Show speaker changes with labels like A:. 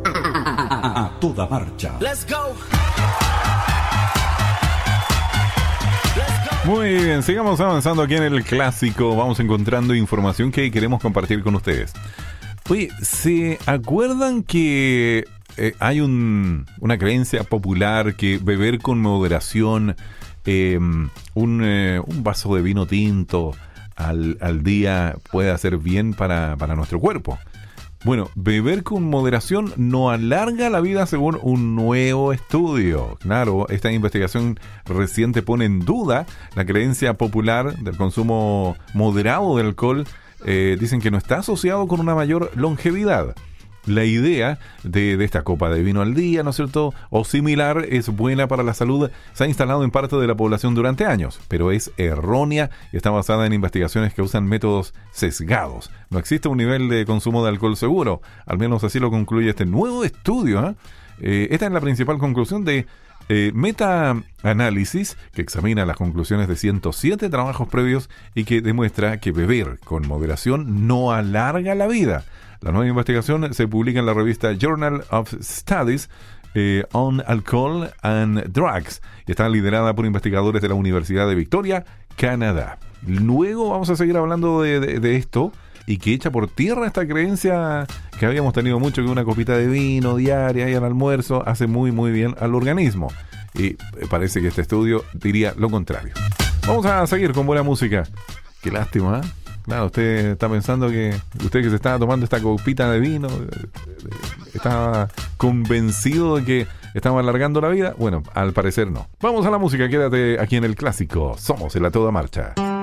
A: A toda marcha.
B: Let's go.
C: Muy bien, sigamos avanzando aquí en el clásico. Vamos encontrando información que queremos compartir con ustedes. Oye, ¿se acuerdan que hay una creencia popular que beber con moderación un vaso de vino tinto al día puede hacer bien para nuestro cuerpo? Bueno, beber con moderación no alarga la vida según un nuevo estudio. Claro, esta investigación reciente pone en duda la creencia popular del consumo moderado de alcohol. Dicen que no está asociado con una mayor longevidad. La idea de esta copa de vino al día, ¿no es cierto?, o similar, es buena para la salud. Se ha instalado en parte de la población durante años, pero es errónea y está basada en investigaciones que usan métodos sesgados. No existe un nivel de consumo de alcohol seguro, al menos así lo concluye este nuevo estudio. Esta es la principal conclusión de meta-análisis que examina las conclusiones de 107 trabajos previos y que demuestra que beber con moderación no alarga la vida. La nueva investigación se publica en la revista Journal of Studies on Alcohol and Drugs y está liderada por investigadores de la Universidad de Victoria, Canadá. Luego vamos a seguir hablando de esto y que echa por tierra esta creencia que habíamos tenido mucho, que una copita de vino diaria y al almuerzo hace muy muy bien al organismo. Y parece que este estudio diría lo contrario. Vamos a seguir con buena música. Qué lástima, ¿eh? Claro, usted está pensando que usted que se estaba tomando esta copita de vino estaba convencido de que estaba alargando la vida. Bueno, al parecer no. Vamos a la música, quédate aquí en el clásico. Somos en A Toda Marcha.